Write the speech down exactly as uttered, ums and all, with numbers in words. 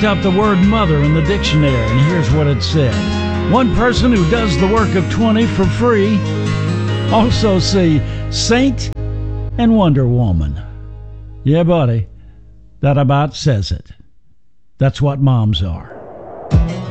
looked up the word mother in the dictionary, and here's what it said. One person who does the work of twenty for free. Also see Saint and Wonder Woman. Yeah, buddy, that about says it. That's what moms are.